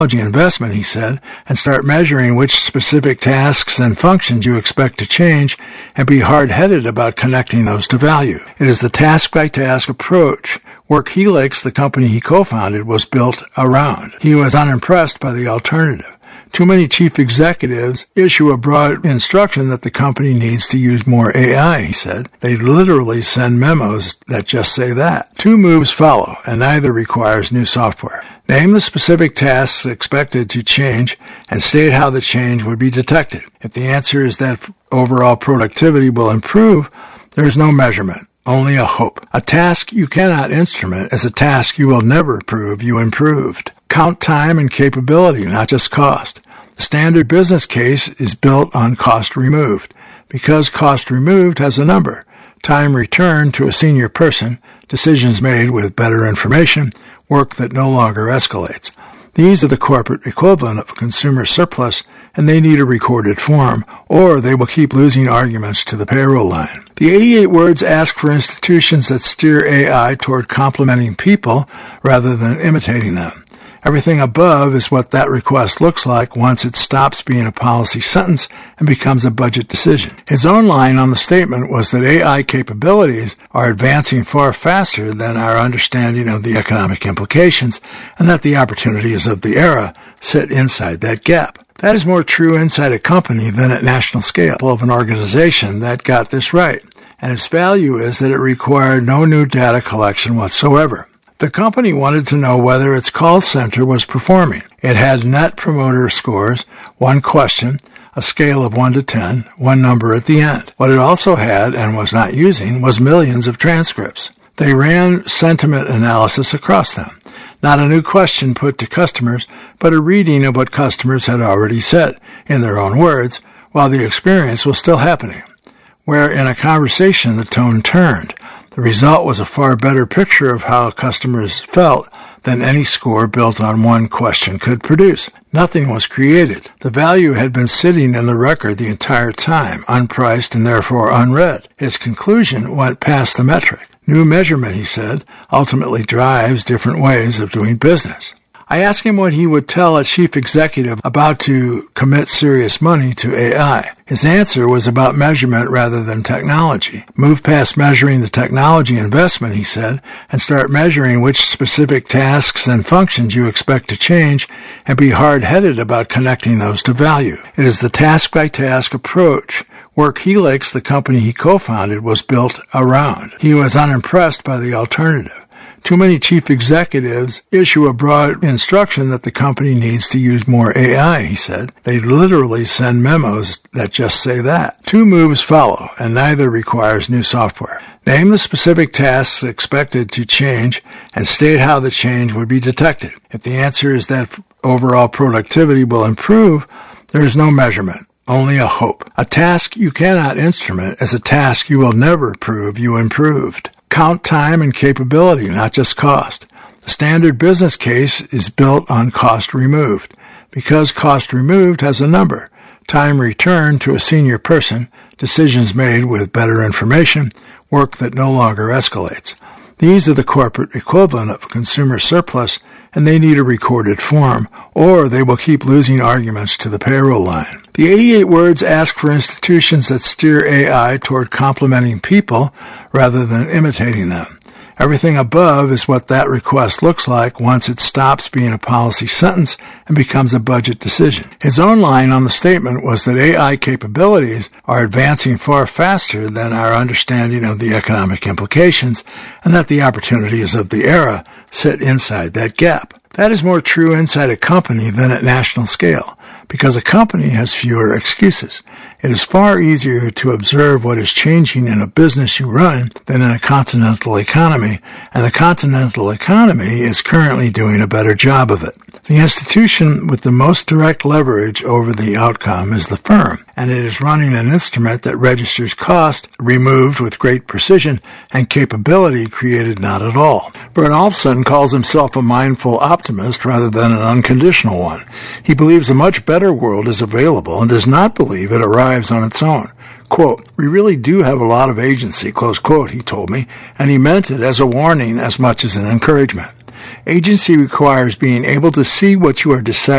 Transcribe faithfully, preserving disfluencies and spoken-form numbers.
investment, he said, and start measuring which specific tasks and functions you expect to change and be hard-headed about connecting those to value. It is the task-by-task approach WorkHelix, the company he co-founded, was built around. He was unimpressed by the alternative. Too many chief executives issue a broad instruction that the company needs to use more A I, he said. They literally send memos that just say that. Two moves follow, and neither requires new software. Name the specific tasks expected to change and state how the change would be detected. If the answer is that overall productivity will improve, there is no measurement, only a hope. A task you cannot instrument is a task you will never prove you improved. Count time and capability, not just cost. The standard business case is built on cost removed. Because cost removed has a number, time returned to a senior person, decisions made with better information, work that no longer escalates. These are the corporate equivalent of consumer surplus, and they need a recorded form, or they will keep losing arguments to the payroll line. The eighty-eight words ask for institutions that steer A I toward complementing people rather than imitating them. Everything above is what that request looks like once it stops being a policy sentence and becomes a budget decision. His own line on the statement was that A I capabilities are advancing far faster than our understanding of the economic implications, and that the opportunities of the era sit inside that gap. That is more true inside a company than at national scale of an organization that got this right, and its value is that it required no new data collection whatsoever. The company wanted to know whether its call center was performing. It had net promoter scores, one question, a scale of one to ten, one number at the end. What it also had, and was not using, was millions of transcripts. They ran sentiment analysis across them. Not a new question put to customers, but a reading of what customers had already said, in their own words, while the experience was still happening. Where in a conversation the tone turned. The result was a far better picture of how customers felt than any score built on one question could produce. Nothing was created. The value had been sitting in the record the entire time, unpriced and therefore unread. His conclusion went past the metric. New measurement, he said, ultimately drives different ways of doing business. I asked him what he would tell a chief executive about to commit serious money to A I. His answer was about measurement rather than technology. Move past measuring the technology investment, he said, and start measuring which specific tasks and functions you expect to change and be hard-headed about connecting those to value. It is the task-by-task approach WorkHelix, the company he co-founded, was built around. He was unimpressed by the alternative. Too many chief executives issue a broad instruction that the company needs to use more A I, he said. They literally send memos that just say that. Two moves follow, and neither requires new software. Name the specific tasks expected to change and state how the change would be detected. If the answer is that overall productivity will improve, there is no measurement, only a hope. A task you cannot instrument is a task you will never prove you improved. Count time and capability, not just cost. The standard business case is built on cost removed. Because cost removed has a number, time returned to a senior person, decisions made with better information, work that no longer escalates. These are the corporate equivalent of consumer surplus, and they need a recorded form, or they will keep losing arguments to the payroll line. The eighty-eight words ask for institutions that steer A I toward complementing people rather than imitating them. Everything above is what that request looks like once it stops being a policy sentence and becomes a budget decision. His own line on the statement was that A I capabilities are advancing far faster than our understanding of the economic implications, and that the opportunities of the era sit inside that gap. That is more true inside a company than at national scale, because a company has fewer excuses. It is far easier to observe what is changing in a business you run than in a continental economy, and the continental economy is currently doing a better job of it. The institution with the most direct leverage over the outcome is the firm, and it is running an instrument that registers cost removed with great precision and capability created not at all. Bert Olufsen calls himself a mindful optimist rather than an unconditional one. He believes a much better world is available and does not believe it arrives on its own. Quote, "We really do have a lot of agency," close quote, he told me, and he meant it as a warning as much as an encouragement. Agency requires being able to see what you are deciding